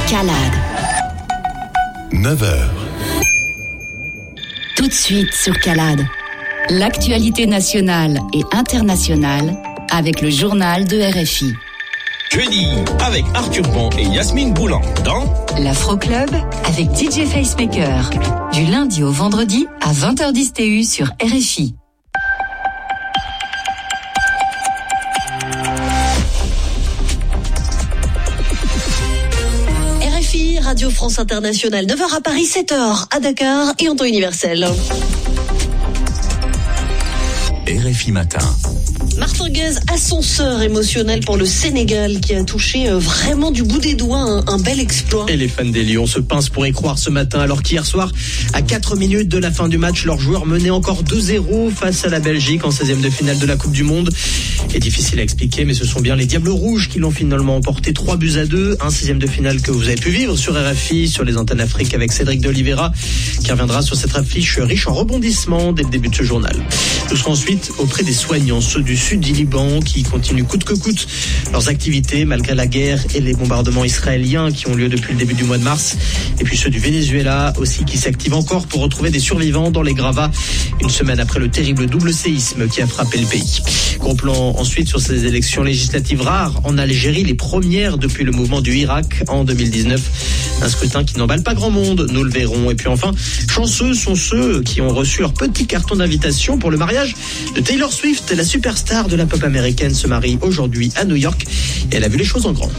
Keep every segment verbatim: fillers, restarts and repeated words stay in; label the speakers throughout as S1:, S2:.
S1: Calade.
S2: neuf heures.
S1: Tout de suite sur Calade. L'actualité nationale et internationale avec le journal de R F I.
S3: Jeudi, avec Arthur Pont et Yasmine Boulan dans
S1: l'Afro Club avec D J Facemaker. Du lundi au vendredi à vingt heures dix T U sur R F I.
S4: R F I, Radio France Internationale, neuf heures à Paris, sept heures à Dakar et en temps universel.
S3: R F I Matin.
S4: Martin Guez, ascenseur émotionnel pour le Sénégal qui a touché vraiment du bout des doigts un, un bel exploit.
S5: Et les fans des Lions se pincent pour y croire ce matin, alors qu'hier soir, à quatre minutes de la fin du match, leurs joueurs menaient encore deux zéro face à la Belgique en seizième de finale de la Coupe du Monde. Et difficile à expliquer, mais ce sont bien les Diables Rouges qui l'ont finalement emporté trois buts à deux. Un seizième de finale que vous avez pu vivre sur R F I, sur les antennes Afrique avec Cédric de Oliveira, qui reviendra sur cette affiche riche en rebondissements dès le début de ce journal. Nous serons ensuite auprès des soignants, ceux du sud du Liban, qui continuent coûte que coûte leurs activités malgré la guerre et les bombardements israéliens qui ont lieu depuis le début du mois de mars. Et puis ceux du Venezuela aussi qui s'activent encore pour retrouver des survivants dans les gravats une semaine après le terrible double séisme qui a frappé le pays. Gros plan ensuite sur ces élections législatives rares en Algérie, les premières depuis le mouvement du Irak en deux mille dix-neuf. Un scrutin qui n'emballe pas grand monde, nous le verrons. Et puis enfin, chanceux sont ceux qui ont reçu leur petit carton d'invitation pour le mariage de Taylor Swift. La superstar de la pop américaine se marie aujourd'hui à New York et elle a vu les choses en grand.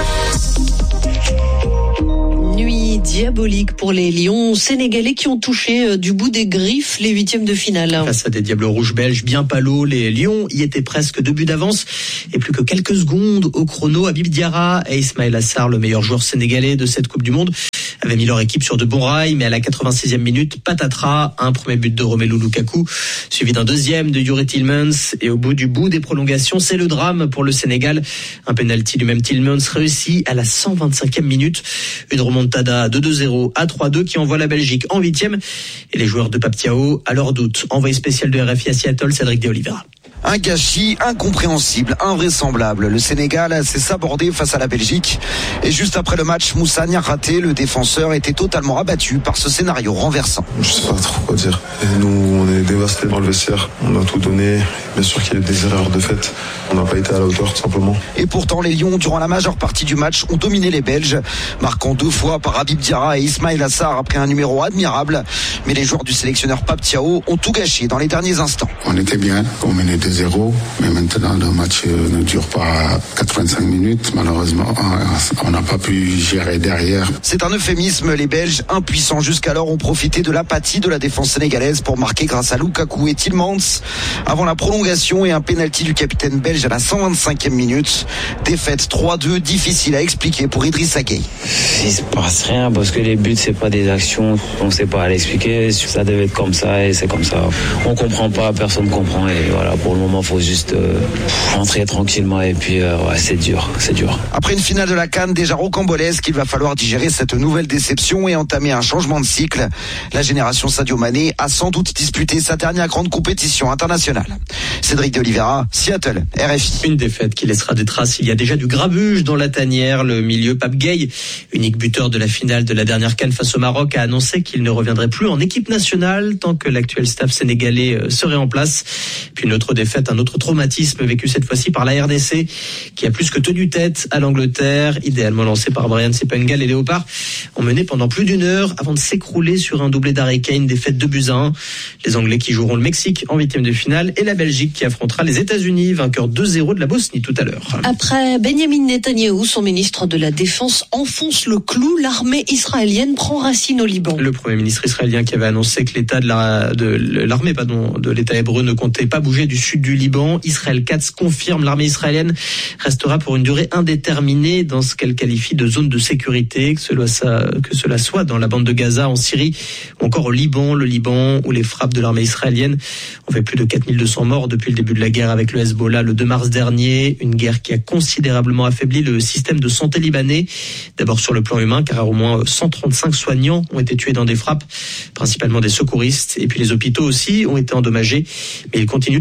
S4: Nuit diabolique pour les Lions sénégalais qui ont touché du bout des griffes les huitièmes de finale.
S5: Face à des Diables Rouges belges bien palos, les Lions y étaient presque deux buts d'avance et plus que quelques secondes au chrono. Habib Diarra et Ismaïla Sarr, le meilleur joueur sénégalais de cette Coupe du Monde, avaient mis leur équipe sur de bons rails, mais à la quatre-vingt-sixième minute, patatras, un premier but de Romelu Lukaku, suivi d'un deuxième de Youri Tielemans, et au bout du bout des prolongations, c'est le drame pour le Sénégal. Un penalty du même Tielemans réussi à la cent vingt-cinquième minute, une remontada de deux zéro à trois deux qui envoie la Belgique en huitième, et les joueurs de Pape Thiaw à leur doute. Envoyé spécial de R F I à Seattle, Cédric de Oliveira.
S6: Un gâchis incompréhensible, invraisemblable. Le Sénégal s'est sabordé face à la Belgique. Et juste après le match, Moussa Niakhaté, le défenseur, était totalement abattu par ce scénario renversant.
S7: Je sais pas trop quoi dire. Et nous, on est dévastés par le vestiaire. On a tout donné. Bien sûr qu'il y a eu des erreurs de fait. On n'a pas été à la hauteur, tout simplement.
S6: Et pourtant, les Lions, durant la majeure partie du match, ont dominé les Belges, marquant deux fois par Habib Diarra et Ismaïla Sarr après un numéro admirable. Mais les joueurs du sélectionneur Pape Thiaw ont tout gâché dans les derniers instants.
S8: On était bien, on menait deux zéro, mais maintenant le match ne dure pas quatre-vingt-cinq minutes. Malheureusement, on n'a pas pu gérer derrière.
S6: C'est un euphémisme. Les Belges, impuissants jusqu'alors, ont profité de l'apathie de la défense sénégalaise pour marquer grâce à Lukaku et Tielemans avant la prolongation et un pénalty du capitaine belge à la cent vingt-cinquième minute. Défaite trois deux, difficile à expliquer pour Idrissa Gueye.
S9: Il se passe rien parce que les buts c'est pas des actions, on ne sait pas à l'expliquer. Ça devait être comme ça et c'est comme ça. On comprend pas, personne comprend et voilà. Pour le moment, faut juste euh, rentrer tranquillement et puis euh, ouais, c'est dur, c'est dur.
S6: Après une finale de la CAN déjà rocambolesque, il va falloir digérer cette nouvelle déception et entamer un changement de cycle. La génération Sadio Mané a sans doute disputé sa dernière grande compétition internationale. Cédric de Oliveira, Seattle, R F I.
S5: Une défaite qui laissera des traces. Il y a déjà du grabuge dans la tanière. Le milieu Pape Gueye, unique buteur de la finale de la dernière CAN face au Maroc, a annoncé qu'il ne reviendrait plus en équipe nationale tant que l'actuel staff sénégalais serait en place. Puis une autre défaite, un autre traumatisme vécu cette fois-ci par la R D C qui a plus que tenu tête à l'Angleterre, idéalement lancé par Brian Sepenga. Les Léopards ont mené pendant plus d'une heure avant de s'écrouler sur un doublé d'Harry Kane, défaite deux buts à un. Les Anglais qui joueront le Mexique en huitième de finale et la Belgique qui affrontera les États-Unis, vainqueur deux zéro de la Bosnie tout à l'heure.
S4: Après Benyamin Netanyahou, son ministre de la Défense enfonce le clou. L'armée israélienne prend racine au Liban.
S5: Le Premier ministre israélien qui avait annoncé que l'état de la, de l'armée, pardon, de l'État hébreu ne comptait pas bouger du sud du Liban. Israël Katz confirme l'armée israélienne restera pour une durée indéterminée dans ce qu'elle qualifie de zone de sécurité, que cela, que cela soit dans la bande de Gaza, en Syrie ou encore au Liban, le Liban où les frappes de l'armée israélienne ont fait plus de quatre mille deux cents morts depuis le début de la guerre avec le Hezbollah le deux mars dernier. Une guerre qui a considérablement affaibli le système de santé libanais. D'abord sur le plan humain, car au moins cent trente-cinq soignants ont été tués dans des frappes, principalement des secouristes. Et puis les hôpitaux aussi ont été endommagés, mais ils continuent de fonctionner.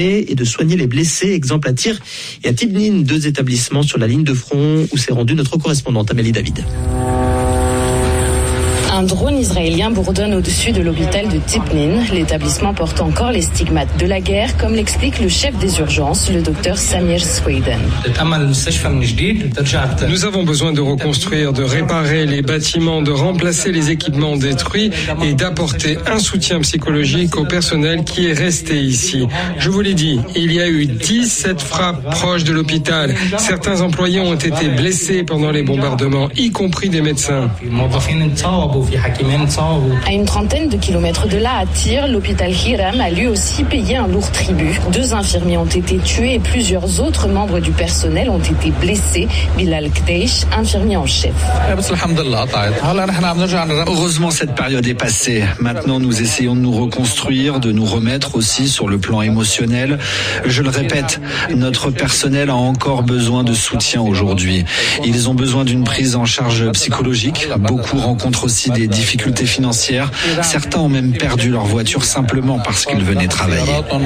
S5: donner et de soigner les blessés. Exemple à Tyr et à Tibnin, deux établissements sur la ligne de front où s'est rendue notre correspondante Amélie David.
S2: Un drone israélien bourdonne au-dessus de l'hôpital de Tibnin. L'établissement porte encore les stigmates de la guerre, comme l'explique le chef des urgences, le docteur Samir Sweden.
S10: Nous avons besoin de reconstruire, de réparer les bâtiments, de remplacer les équipements détruits et d'apporter un soutien psychologique au personnel qui est resté ici. Je vous l'ai dit, il y a eu dix-sept frappes proches de l'hôpital. Certains employés ont été blessés pendant les bombardements, y compris des médecins.
S2: À une trentaine de kilomètres de là, à Tyr, l'hôpital Hiram a lui aussi payé un lourd tribut. Deux infirmiers ont été tués et plusieurs autres membres du personnel ont été blessés. Bilal Kdeish, infirmier en chef.
S11: Heureusement, cette période est passée. Maintenant, nous essayons de nous reconstruire, de nous remettre aussi sur le plan émotionnel. Je le répète, notre personnel a encore besoin de soutien aujourd'hui. Ils ont besoin d'une prise en charge psychologique. Beaucoup rencontrent aussi des difficultés financières. Certains ont même perdu leur voiture simplement parce qu'ils venaient travailler.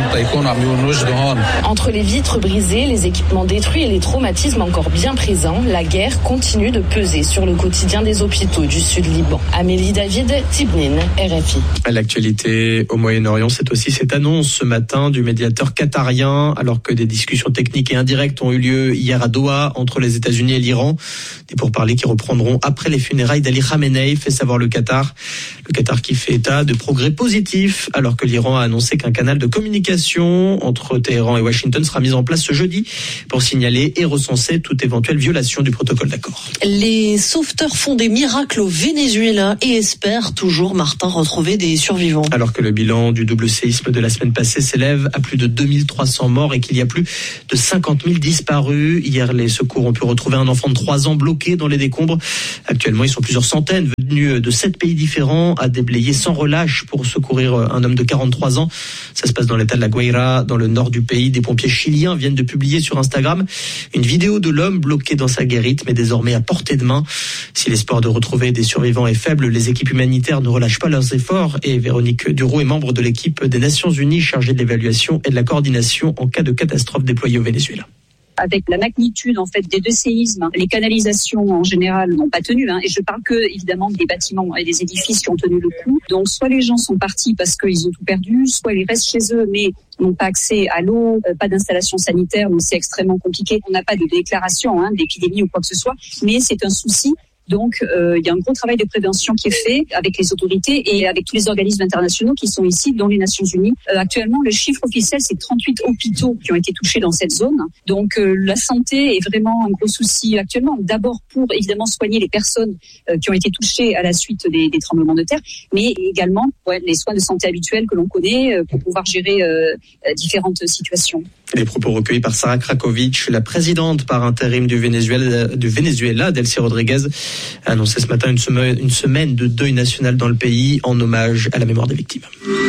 S2: Entre les vitres brisées, les équipements détruits et les traumatismes encore bien présents, la guerre continue de peser sur le quotidien des hôpitaux du sud Liban. Amélie David, Tibnin, R F I.
S5: L'actualité au Moyen-Orient, c'est aussi cette annonce ce matin du médiateur qatarien, alors que des discussions techniques et indirectes ont eu lieu hier à Doha entre les États-Unis et l'Iran. Des pourparlers qui reprendront après les funérailles d'Ali Khamenei, fait savoir le Qatar. Le Qatar qui fait état de progrès positifs, alors que l'Iran a annoncé qu'un canal de communication entre Téhéran et Washington sera mis en place ce jeudi pour signaler et recenser toute éventuelle violation du protocole d'accord.
S4: Les sauveteurs font des miracles au Venezuela et espèrent toujours, Martin, retrouver des survivants.
S5: Alors que le bilan du double séisme de la semaine passée s'élève à plus de deux mille trois cents morts et qu'il y a plus de cinquante mille disparus. Hier, les secours ont pu retrouver un enfant de trois ans bloqué dans les décombres. Actuellement, ils sont plusieurs centaines venus de sept pays différents à déblayer sans relâche pour secourir un homme de quarante-trois ans. Ça se passe dans l'état de la Guaira, dans le nord du pays. Des pompiers chiliens viennent de publier sur Instagram une vidéo de l'homme bloqué dans sa guérite, mais désormais à portée de main. Si l'espoir de retrouver des survivants est faible, les équipes humanitaires ne relâchent pas leurs efforts. Et Véronique Duroux est membre de l'équipe des Nations Unies chargée de l'évaluation et de la coordination en cas de catastrophe déployée au Venezuela.
S12: Avec la magnitude en fait des deux séismes, les canalisations en général n'ont pas tenu. Hein, et je parle que évidemment des bâtiments et des édifices qui ont tenu le coup. Donc soit les gens sont partis parce qu'ils ont tout perdu, soit ils restent chez eux mais n'ont pas accès à l'eau, euh, pas d'installation sanitaire, donc c'est extrêmement compliqué. On n'a pas de déclaration hein, d'épidémie ou quoi que ce soit, mais c'est un souci. Donc, euh, il y a un gros travail de prévention qui est fait avec les autorités et avec tous les organismes internationaux qui sont ici, dont les Nations Unies. Euh, actuellement, le chiffre officiel, c'est trente-huit hôpitaux qui ont été touchés dans cette zone. Donc, euh, la santé est vraiment un gros souci actuellement. D'abord pour, évidemment, soigner les personnes euh, qui ont été touchées à la suite des, des tremblements de terre, mais également ouais, les soins de santé habituels que l'on connaît euh, pour pouvoir gérer euh, différentes situations.
S5: Les propos recueillis par Sarah Krakovic, la présidente par intérim du Venezuela, du Venezuela, Delcy Rodriguez, a annoncé ce matin une semaine, une semaine de deuil national dans le pays en hommage à la mémoire des victimes.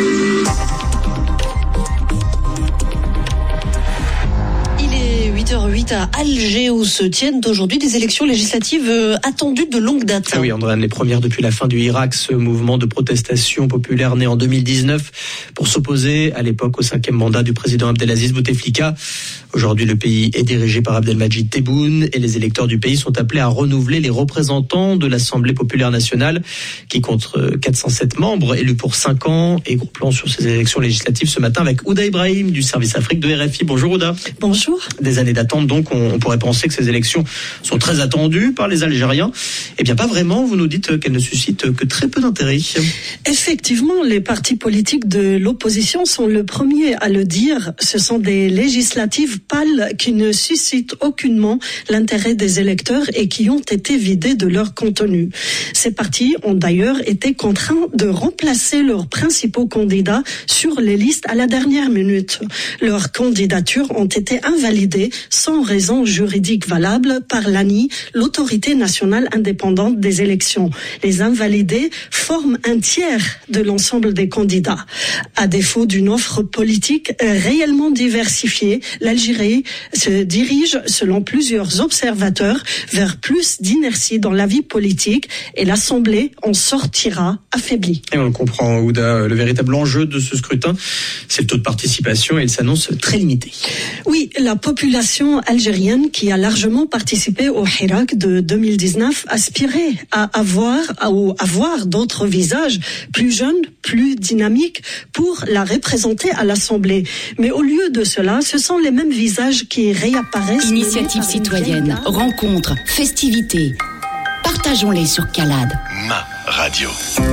S4: huit heures huit à Alger où se tiennent aujourd'hui des élections législatives attendues de longue date.
S5: Ah oui, Andréane, les premières depuis la fin du Irak, ce mouvement de protestation populaire né en deux mille dix-neuf pour s'opposer à l'époque au cinquième mandat du président Abdelaziz Bouteflika. Aujourd'hui, le pays est dirigé par Abdelmadjid Tebboune et les électeurs du pays sont appelés à renouveler les représentants de l'Assemblée populaire nationale qui compte quatre cent sept membres élus pour cinq ans. Et gros plan sur ces élections législatives ce matin avec Ouda Ibrahim du service Afrique de R F I. Bonjour Ouda.
S4: Bonjour.
S5: Des années d'attente donc, on, on pourrait penser que ces élections sont très attendues par les Algériens. Eh bien pas vraiment, vous nous dites qu'elles ne suscitent que très peu d'intérêt.
S13: Effectivement, les partis politiques de l'opposition sont le premier à le dire. Ce sont des législatives pâles qui ne suscitent aucunement l'intérêt des électeurs et qui ont été vidées de leur contenu. Ces partis ont d'ailleurs été contraints de remplacer leurs principaux candidats sur les listes à la dernière minute. Leurs candidatures ont été invalidées sans raison juridique valable par l'A N I, l'autorité nationale indépendante des élections. Les invalidés forment un tiers de l'ensemble des candidats. À défaut d'une offre politique réellement diversifiée, l'Algérie se dirige, selon plusieurs observateurs, vers plus d'inertie dans la vie politique et l'Assemblée en sortira affaiblie.
S5: Et on le comprend, Ouda, le véritable enjeu de ce scrutin, c'est le taux de participation et il s'annonce très limité.
S13: Oui, la population algérienne qui a largement participé au Hirak de deux mille dix-neuf aspirait à avoir, à avoir d'autres visages plus jeunes, plus dynamiques pour la représenter à l'Assemblée. Mais au lieu de cela, ce sont les mêmes visages qui réapparaissent.
S1: Initiative citoyenne, rencontres, festivités. Partageons-les sur Calade.
S14: Ma radio.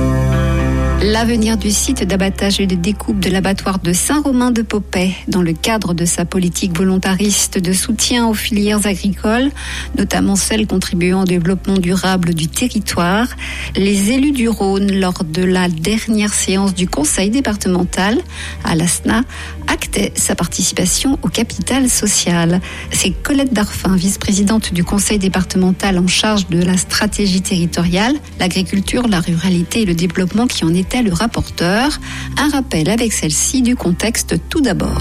S15: L'avenir du site d'abattage et de découpe de l'abattoir de Saint-Romain-de-Popay dans le cadre de sa politique volontariste de soutien aux filières agricoles, notamment celles contribuant au développement durable du territoire. Les élus du Rhône, lors de la dernière séance du conseil départemental à l'A S N A, actaient sa participation au capital social. C'est Colette Darfin, vice-présidente du conseil départemental en charge de la stratégie territoriale, l'agriculture, la ruralité et le développement qui en était le rapporteur. Un rappel avec celle-ci du contexte tout d'abord.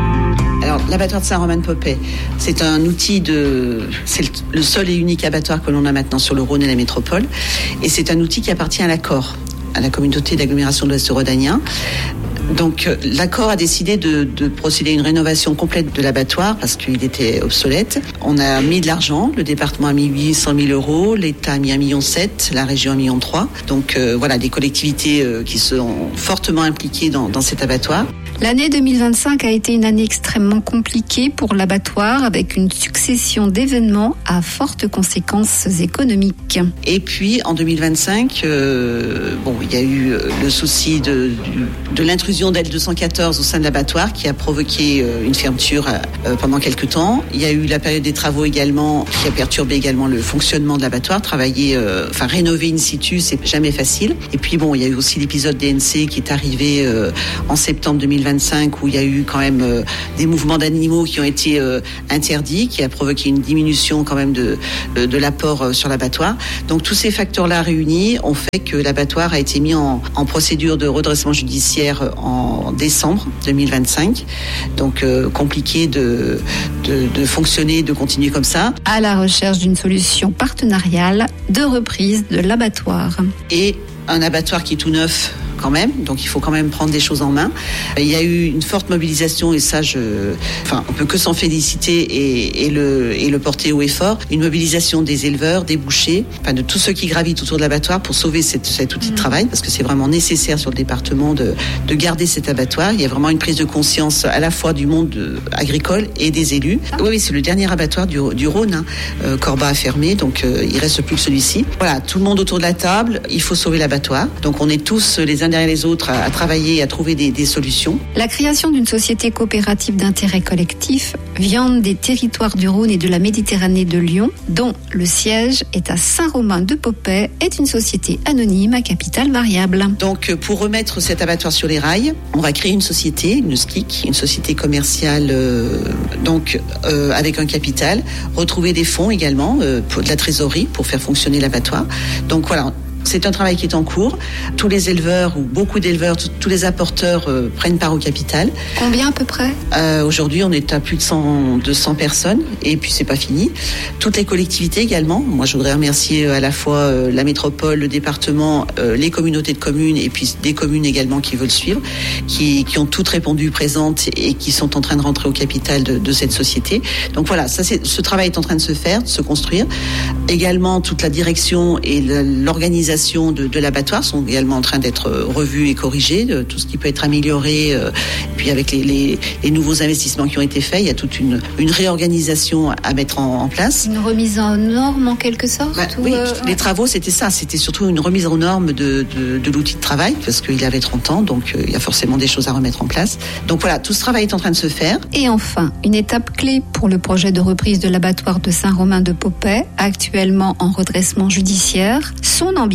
S16: Alors, l'abattoir de Saint-Romain-de-Popay, c'est un outil de... C'est le seul et unique abattoir que l'on a maintenant sur le Rhône et la métropole. Et c'est un outil qui appartient à l'Accord, à la communauté d'agglomération de l'Ouest rhodanien. Donc, l'Accord a décidé de, de procéder à une rénovation complète de l'abattoir parce qu'il était obsolète. On a mis de l'argent, le département a mis huit cent mille euros, l'État a mis un virgule sept million, la région un virgule trois million. Donc, euh, voilà, des collectivités euh, qui sont fortement impliquées dans, dans cet abattoir.
S15: L'année deux mille vingt-cinq a été une année extrêmement compliquée pour l'abattoir avec une succession d'événements à fortes conséquences économiques.
S16: Et puis en deux mille vingt-cinq, euh, bon, il y a eu le souci de, de, de l'intrusion d'L deux cent quatorze au sein de l'abattoir qui a provoqué euh, une fermeture euh, pendant quelques temps. Il y a eu la période des travaux également qui a perturbé également le fonctionnement de l'abattoir. Travailler, euh, enfin rénover in situ, c'est jamais facile. Et puis bon, il y a eu aussi l'épisode D N C qui est arrivé euh, en septembre deux mille vingt-cinq où il y a eu quand même euh, des mouvements d'animaux qui ont été euh, interdits, qui a provoqué une diminution quand même de, de, de l'apport euh, sur l'abattoir. Donc tous ces facteurs-là réunis ont fait que l'abattoir a été mis en, en procédure de redressement judiciaire en décembre deux mille vingt-cinq. Donc euh, compliqué de, de, de fonctionner, de continuer comme ça.
S15: À la recherche d'une solution partenariale de reprise de l'abattoir.
S16: Et un abattoir qui est tout neuf quand même, donc il faut quand même prendre des choses en main. Il y a eu une forte mobilisation et ça, je, enfin, on peut que s'en féliciter et, et le et le porter haut et fort. Une mobilisation des éleveurs, des bouchers, enfin de tous ceux qui gravitent autour de l'abattoir pour sauver cette, cet outil de travail parce que c'est vraiment nécessaire sur le département de de garder cet abattoir. Il y a vraiment une prise de conscience à la fois du monde agricole et des élus. Oui, oui, c'est le dernier abattoir du, du Rhône. Hein. Euh, Corba a fermé, donc euh, il reste plus que celui-ci. Voilà, tout le monde autour de la table. Il faut sauver l'abattoir. Donc on est tous les uns derrière les autres à, à travailler et à trouver des, des solutions.
S15: La création d'une société coopérative d'intérêt collectif, Viande des territoires du Rhône et de la Méditerranée de Lyon, dont le siège est à Saint-Romain-de-Popay, est une société anonyme à capital variable.
S16: Donc pour remettre cet abattoir sur les rails, on va créer une société, une S C I C, une société commerciale euh, donc euh, avec un capital, retrouver des fonds également, euh, pour de la trésorerie pour faire fonctionner l'abattoir. Donc voilà. C'est un travail qui est en cours. Tous les éleveurs ou beaucoup d'éleveurs, tous les apporteurs euh, prennent part au capital.
S15: Combien à peu près ?
S16: euh, Aujourd'hui, on est à plus de cent, deux cents personnes et puis c'est pas fini. Toutes les collectivités également. Moi, je voudrais remercier à la fois euh, la métropole, le département, euh, les communautés de communes et puis des communes également qui veulent suivre, qui, qui ont toutes répondu présentes et qui sont en train de rentrer au capital de, de cette société. Donc voilà, ça, c'est, ce travail est en train de se faire, de se construire. Également, toute la direction et l'organisation De, de l'abattoir sont également en train d'être revus et corrigés, de tout ce qui peut être amélioré. Euh, et puis avec les, les, les nouveaux investissements qui ont été faits, il y a toute une, une réorganisation à mettre en, en place.
S15: Une remise en norme en quelque sorte
S16: bah,
S15: ou
S16: Oui,
S15: euh,
S16: les travaux c'était ça, c'était surtout une remise en norme de, de, de l'outil de travail parce qu'il avait trente ans, donc euh, il y a forcément des choses à remettre en place. Donc voilà, tout ce travail est en train de se faire.
S15: Et enfin, une étape clé pour le projet de reprise de l'abattoir de Saint-Romain-de-Popay, actuellement en redressement judiciaire, son ambition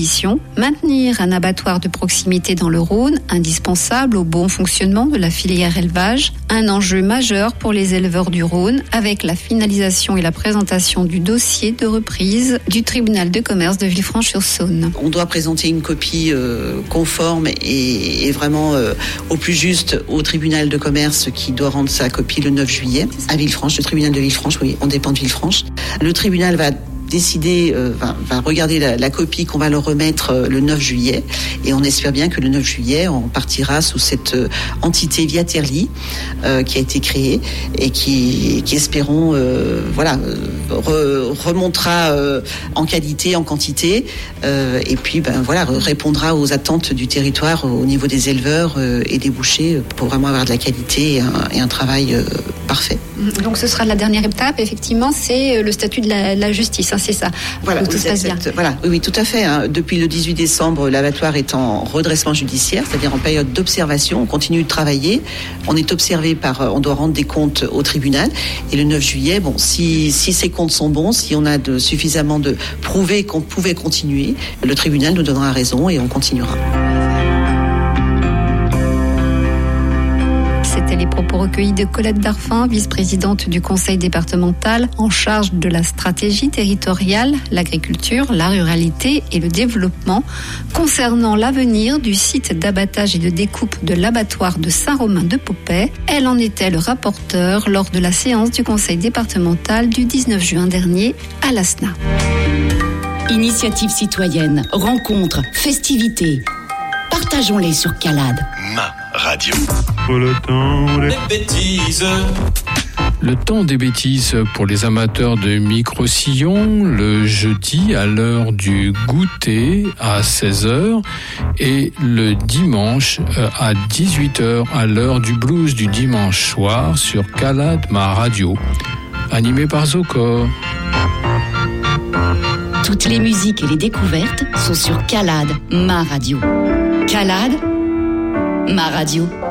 S15: propositions. Maintenir un abattoir de proximité dans le Rhône, indispensable au bon fonctionnement de la filière élevage. Un enjeu majeur pour les éleveurs du Rhône, avec la finalisation et la présentation du dossier de reprise du tribunal de commerce de Villefranche-sur-Saône.
S16: On doit présenter une copie euh, conforme et, et vraiment euh, au plus juste au tribunal de commerce qui doit rendre sa copie le neuf juillet à Villefranche, le tribunal de Villefranche, oui, on dépend de Villefranche. Le tribunal va décider, euh, va, va regarder la, la copie qu'on va leur remettre euh, le neuf juillet et on espère bien que le neuf juillet on partira sous cette euh, entité Viaterli euh, qui a été créée et qui, qui espérons euh, voilà re, remontera euh, en qualité, en quantité euh, et puis ben voilà répondra aux attentes du territoire au niveau des éleveurs euh, et des bouchers pour vraiment avoir de la qualité et un, et un travail euh, parfait.
S15: Donc ce sera la dernière étape, effectivement, c'est le statut de la, la justice, hein, c'est ça.
S16: Voilà,
S15: tout se passe bien.
S16: Voilà, oui, oui, tout à fait. Hein. Depuis le dix-huit décembre, l'abattoir est en redressement judiciaire, c'est-à-dire en période d'observation. On continue de travailler. On est observé par, on doit rendre des comptes au tribunal. Et le neuf juillet, bon, si, si ces comptes sont bons, si on a de, suffisamment de prouver qu'on pouvait continuer, le tribunal nous donnera raison et on continuera.
S15: C'était les propos recueillis de Colette Darfin, vice-présidente du conseil départemental en charge de la stratégie territoriale, l'agriculture, la ruralité et le développement concernant l'avenir du site d'abattage et de découpe de l'abattoir de Saint-Romain-de-Popais. Elle en était le rapporteur lors de la séance du conseil départemental du dix-neuf juin dernier à l'Asna.
S1: Initiative citoyenne, rencontres, festivités. Partageons-les sur Calade.
S3: Ma radio.
S14: Le temps des
S3: bêtises.
S14: Le temps des bêtises pour les amateurs de micro-sillons, le jeudi à l'heure du goûter à seize heures et le dimanche à dix-huit heures à l'heure du blues du dimanche soir sur Calade, ma radio. Animé par Zocor.
S1: Toutes les musiques et les découvertes sont sur Calade, ma radio. Calade, ma radio.